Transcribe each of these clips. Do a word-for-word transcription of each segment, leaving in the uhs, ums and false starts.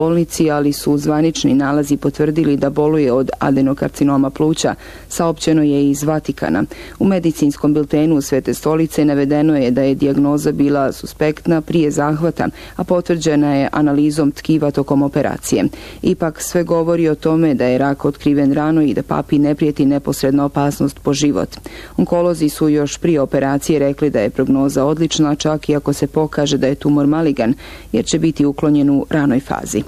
bolnici, ali su zvanični nalazi potvrdili da boluje od adenokarcinoma pluća, saopćeno je iz Vatikana. U medicinskom biltenu Svete stolice navedeno je da je dijagnoza bila suspektna prije zahvata, a potvrđena je analizom tkiva tokom operacije. Ipak sve govori o tome da je rak otkriven rano i da papi ne prijeti neposredna opasnost po život. Onkolozi su još prije operacije rekli da je prognoza odlična, čak i ako se pokaže da je tumor maligan, jer će biti uklonjen u ranoj fazi.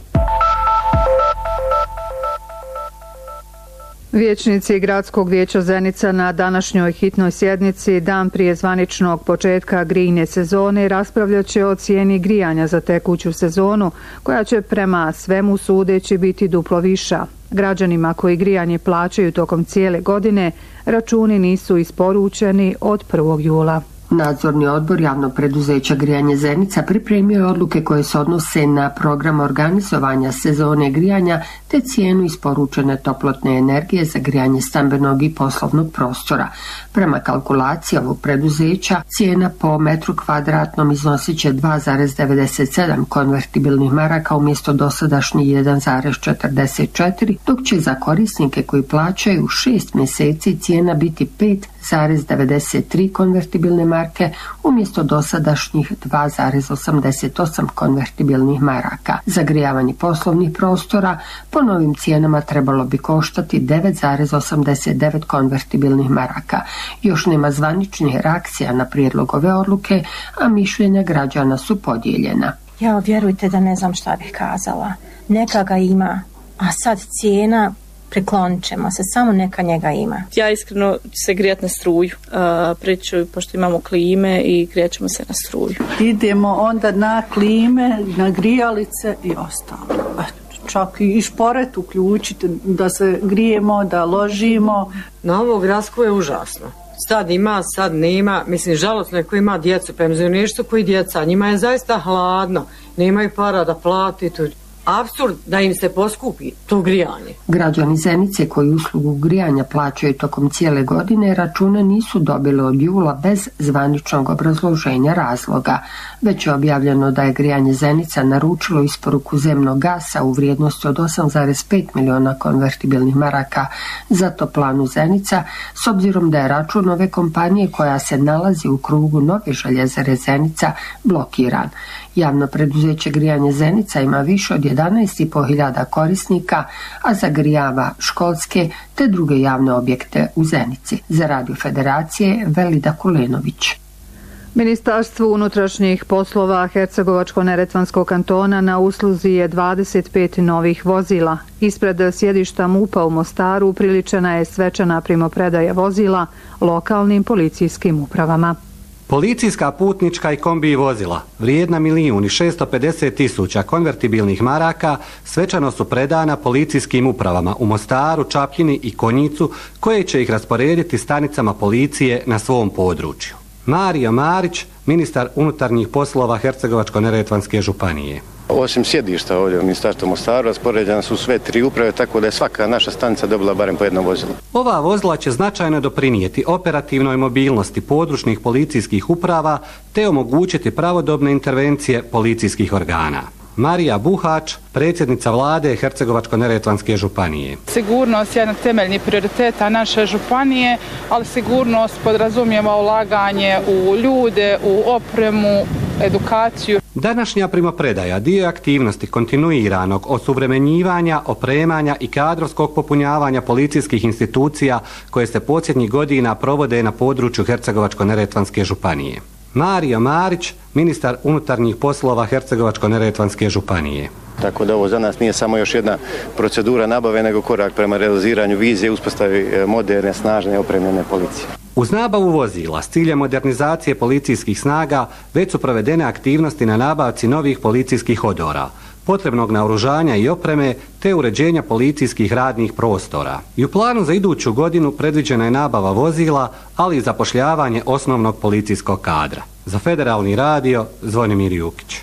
Vijećnici Gradskog vijeća Zenica na današnjoj hitnoj sjednici, dan prije zvaničnog početka grijne sezone, raspravljat će o cijeni grijanja za tekuću sezonu, koja će prema svemu sudeći biti duplo viša. Građanima koji grijanje plaćaju tokom cijele godine, računi nisu isporučeni od prvog jula. Nadzorni odbor javnog preduzeća Grijanje Zenica pripremio je odluke koje se odnose na program organizovanja sezone grijanja te cijenu isporučene toplotne energije za grijanje stambenog i poslovnog prostora. Prema kalkulaciji ovog preduzeća, cijena po metru kvadratnom iznosit će dva zarez devedeset sedam konvertibilnih maraka umjesto dosadašnji jedan zarez četrdeset četiri, dok će za korisnike koji plaćaju šest mjeseci cijena biti pet zarez devedeset tri konvertibilne marke umjesto dosadašnjih dva zarez osamdeset osam konvertibilnih maraka. Zagrijavanje poslovnih prostora po novim cijenama trebalo bi koštati devet zarez osamdeset devet konvertibilnih maraka. Još nema zvaničnih reakcija na prijedlog ove odluke, a mišljenja građana su podijeljena. Ja, vjerujte da ne znam šta bih kazala. Neka ga ima, a sad cijena, priklonit ćemo se, samo neka njega ima. Ja iskreno se grijat na struju, priču, pošto imamo klime i grijat ćemo se na struju. Idemo onda na klime, na grijalice i ostalo. Čak i šporet uključiti da se grijemo, da ložimo. Na ovo gradsko je užasno. Sad ima, sad nema. Mislim, žalostno je ko ima djecu, penzionirstvo koji djeca. Njima je zaista hladno. Nemaju para da plati tu. Apsurd da im se poskupi to grijanje. Građani Zenice koji uslugu grijanja plaćaju tokom cijele godine račune nisu dobili od jula bez zvaničnog obrazloženja razloga. Već je objavljeno da je Grijanje Zenica naručilo isporuku zemnog gasa u vrijednosti od osam zarez pet miliona konvertibilnih maraka za toplanu Zenica, s obzirom da je račun ove kompanije koja se nalazi u krugu Nove željezare Zenica blokiran. Javno preduzeće Grijanje Zenica ima više od jedanaest i po hiljada korisnika, a zagrijava školske te druge javne objekte u Zenici. Za Radio Federacije Velida Kulenović. Ministarstvo unutrašnjih poslova Hercegovačko-neretvanskog kantona na usluzi je dvadeset pet novih vozila. Ispred sjedišta MUP-a u Mostaru upriličena je svečana primopredaja vozila lokalnim policijskim upravama. Policijska putnička i kombi vozila, vrijedna milijun i šesto pedeset tisuća konvertibilnih maraka, svečano su predana policijskim upravama u Mostaru, Čapljini i Konjicu, koje će ih rasporediti stanicama policije na svom području. Mario Marić, ministar unutarnjih poslova Hercegovačko-neretvanske županije. Osim sjedišta ovdje u ministarstvu Mostaru, raspoređene su sve tri uprave, tako da je svaka naša stanica dobila barem po jedno vozilo. Ova vozila će značajno doprinijeti operativnoj mobilnosti područnih policijskih uprava te omogućiti pravodobne intervencije policijskih organa. Marija Buhač, predsjednica vlade Hercegovačko-neretvanske županije. Sigurnost je jedan temeljni prioriteta naše županije, ali sigurnost podrazumijeva ulaganje u ljude, u opremu, edukaciju. Današnja primopredaja dio je aktivnosti kontinuiranog osuvremenjivanja, opremanja i kadrovskog popunjavanja policijskih institucija koje se posljednjih godina provode na području Hercegovačko-neretvanske županije. Mario Marić, ministar unutarnjih poslova Hercegovačko-neretvanske županije. Tako da ovo za nas nije samo još jedna procedura nabave, nego korak prema realiziranju vizije i uspostavi moderne, snažne, opremljene policije. Uz nabavu vozila s ciljem modernizacije policijskih snaga već su provedene aktivnosti na nabavci novih policijskih odora, potrebnog naoružanja i opreme te uređenja policijskih radnih prostora. I u planu za iduću godinu predviđena je nabava vozila, ali i zapošljavanje osnovnog policijskog kadra. Za Federalni radio Zvonimir Jukić.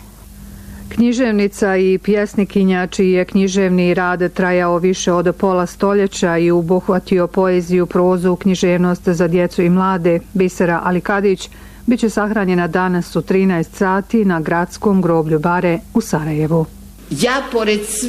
Književnica i pjesnikinja čiji je književni rad trajao više od pola stoljeća i obuhvatio poeziju, prozu, književnost za djecu i mlade, Bisera Alikadić, bit će sahranjena danas u trinaest sati na gradskom groblju Bare u Sarajevu. Ja pored